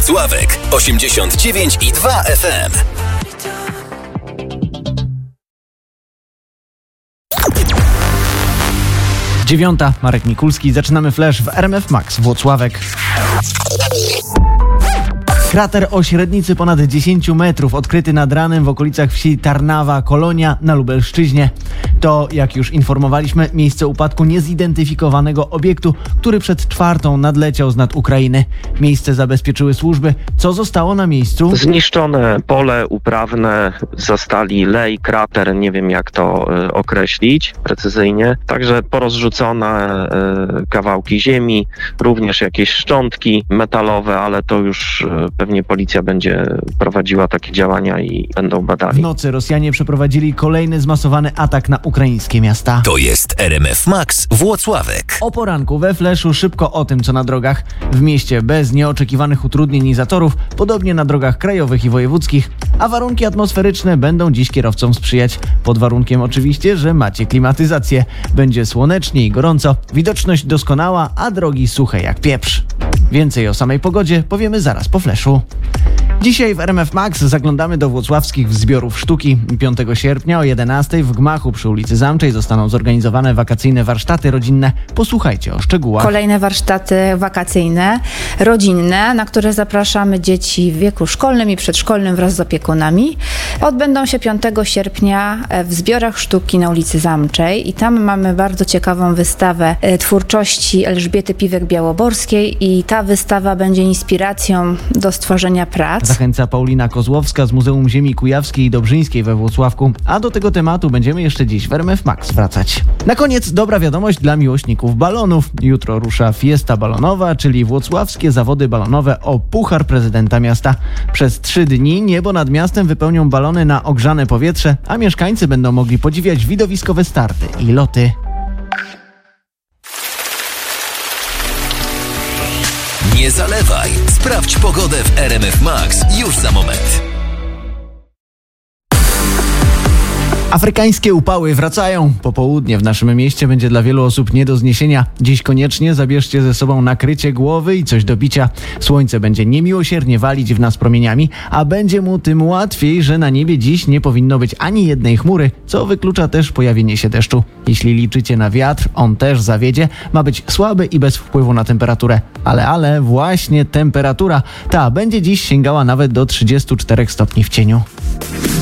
Włocławek 89,2 FM. Dziewiąta, Marek Mikulski. Zaczynamy flash w RMF Max Włocławek. Krater o średnicy ponad 10 metrów odkryty nad ranem w okolicach wsi Tarnawa, Kolonia na Lubelszczyźnie. To, jak już informowaliśmy, miejsce upadku niezidentyfikowanego obiektu, który przed 4:00 nadleciał z nad Ukrainy. Miejsce zabezpieczyły służby. Co zostało na miejscu? Zniszczone pole uprawne, zostali lej, krater, nie wiem jak to określić precyzyjnie. Także porozrzucone kawałki ziemi, również jakieś szczątki metalowe, ale to już pewnie policja będzie prowadziła takie działania i będą badali. W nocy Rosjanie przeprowadzili kolejny zmasowany atak na ukraińskie miasta. To jest RMF Max Włocławek. O poranku we flashu szybko o tym, co na drogach. W mieście bez nieoczekiwanych utrudnień i zatorów, podobnie na drogach krajowych i wojewódzkich, a warunki atmosferyczne będą dziś kierowcom sprzyjać. Pod warunkiem oczywiście, że macie klimatyzację. Będzie słonecznie i gorąco, widoczność doskonała, a drogi suche jak pieprz. Więcej o samej pogodzie powiemy zaraz po flashu. Dzisiaj w RMF Max zaglądamy do włocławskich zbiorów sztuki. 5 sierpnia o 11:00 w gmachu przy ulicy Zamczej zostaną zorganizowane wakacyjne warsztaty rodzinne. Posłuchajcie o szczegółach. Kolejne warsztaty wakacyjne, rodzinne, na które zapraszamy dzieci w wieku szkolnym i przedszkolnym wraz z opiekunami. Odbędą się 5 sierpnia w zbiorach sztuki na ulicy Zamczej i tam mamy bardzo ciekawą wystawę twórczości Elżbiety Piwek-Białoborskiej i ta wystawa będzie inspiracją do stworzenia prac. Zachęca Paulina Kozłowska z Muzeum Ziemi Kujawskiej i Dobrzyńskiej we Włocławku, a do tego tematu będziemy jeszcze dziś w RMF Max wracać. Na koniec dobra wiadomość dla miłośników balonów. Jutro rusza fiesta balonowa, czyli włocławskie zawody balonowe o Puchar Prezydenta Miasta. Przez 3 dni niebo nad miastem wypełnią balony na ogrzane powietrze, a mieszkańcy będą mogli podziwiać widowiskowe starty i loty. Nie zalewaj. Sprawdź pogodę w RMF Max już za moment. Afrykańskie upały wracają. Popołudnie w naszym mieście będzie dla wielu osób nie do zniesienia. Dziś koniecznie zabierzcie ze sobą nakrycie głowy i coś do picia. Słońce będzie niemiłosiernie walić w nas promieniami, a będzie mu tym łatwiej, że na niebie dziś nie powinno być ani jednej chmury, co wyklucza też pojawienie się deszczu. Jeśli liczycie na wiatr, on też zawiedzie. Ma być słaby i bez wpływu na temperaturę. Ale właśnie temperatura ta będzie dziś sięgała nawet do 34 stopni w cieniu.